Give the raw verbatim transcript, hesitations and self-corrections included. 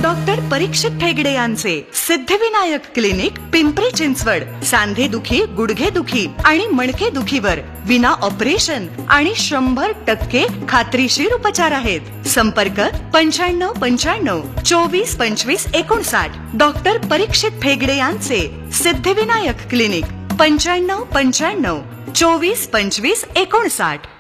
Doctor परीक्षित ठेगडे यांचे Siddhivinayak clinic Pimpri Chinchwad सांधे दुखी, गुडघे दुखी आणि मणके दुखीवर विना ऑपरेशन आणि शंभर टक्के खात्रीशीर उपचार आहेत. संपर्क पंच्याण्णव पंच्याण्णव चोवीस पंचवीस एकोणसाठ. डॉक्टर परीक्षित ठेगडे यांचे सिद्धिविनायक क्लिनिक पंच्याण्णव पंच्याण्णव चोवीस पंचवीस एकोणसाठ.